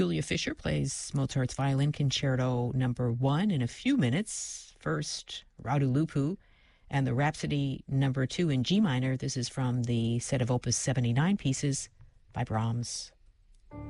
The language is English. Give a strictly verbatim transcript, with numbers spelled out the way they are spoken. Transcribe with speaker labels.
Speaker 1: Julia Fischer plays Mozart's Violin Concerto number one in a few minutes. First, Raudu Lupu and the Rhapsody number two in G minor. This is from the set of Opus seventy-nine pieces by Brahms.